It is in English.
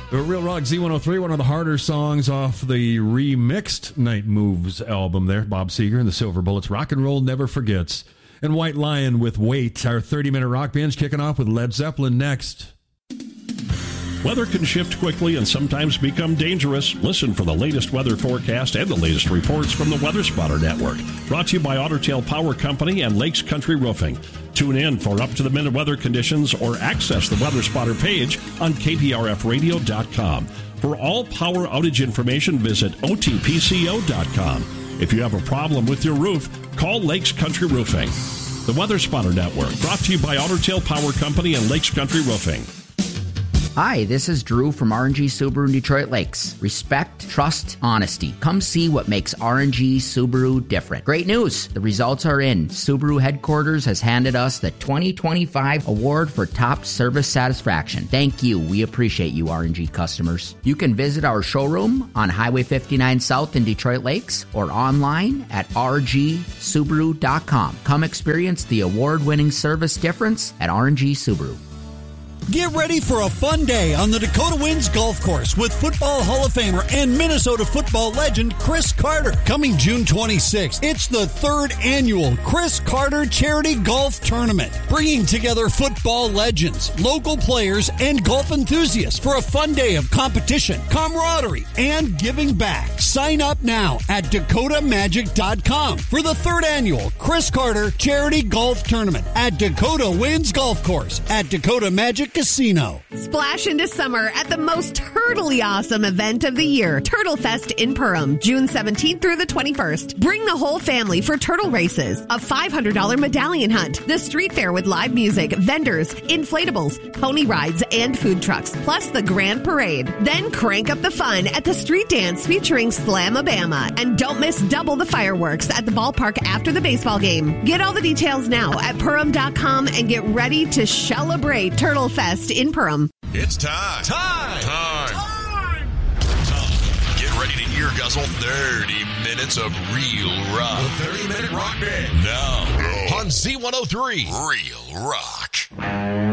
Real Rock Z103, one of the harder songs off the remixed Night Moves album there. Bob Seger and the Silver Bullets. Rock and Roll Never Forgets. And White Lion with Wait. Our 30-minute rock binge kicking off with Led Zeppelin next. Weather can shift quickly and sometimes become dangerous. Listen for the latest weather forecast and the latest reports from the Weather Spotter Network. Brought to you by Otter Tail Power Company and Lakes Country Roofing. Tune in for up-to-the-minute weather conditions or access the Weather Spotter page on kprfradio.com. For all power outage information, visit otpco.com. If you have a problem with your roof, call Lakes Country Roofing. The Weather Spotter Network, brought to you by Otter Tail Power Company and Lakes Country Roofing. Hi, this is Drew from RNG Subaru in Detroit Lakes. Respect, trust, honesty. Come see what makes RNG Subaru different. Great news! The results are in. Subaru headquarters has handed us the 2025 award for top service satisfaction. Thank you. We appreciate you, RNG customers. You can visit our showroom on Highway 59 South in Detroit Lakes or online at rgsubaru.com. Come experience the award-winning service difference at RNG Subaru. Get ready for a fun day on the Dakota Winds Golf Course with Football Hall of Famer and Minnesota football legend Chris Carter. Coming June 26th, it's the third annual Chris Carter Charity Golf Tournament, bringing together football legends, local players, and golf enthusiasts for a fun day of competition, camaraderie, and giving back. Sign up now at DakotaMagic.com for the third annual Chris Carter Charity Golf Tournament at Dakota Winds Golf Course at Dakota Magic Casino. Splash into summer at the most turtly awesome event of the year, Turtle Fest in Perham, June 17th through the 21st. Bring the whole family for turtle races, a $500 medallion hunt, the street fair with live music, vendors, inflatables, pony rides, and food trucks, plus the grand parade. Then crank up the fun at the street dance featuring Slamabama. And don't miss double the fireworks at the ballpark after the baseball game. Get all the details now at Perham.com and get ready to celebrate Turtle Fest in Perham. It's time. Get ready to ear guzzle 30 minutes of real rock. The 30-minute rock band. Now on Z103, Real Rock.